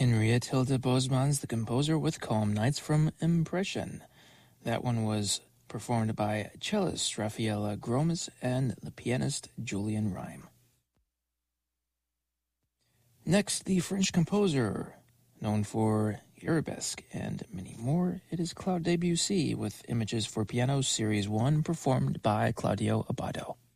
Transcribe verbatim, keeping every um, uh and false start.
Henriette Hilde Bosmans, the composer, with Calm Nights from Impression. That one was performed by cellist Raffaella Gromes and the pianist Julian Rime. Next, the French composer, known for Arabesque and many more, it is Claude Debussy with Images for Piano Series one, performed by Claudio Abbado.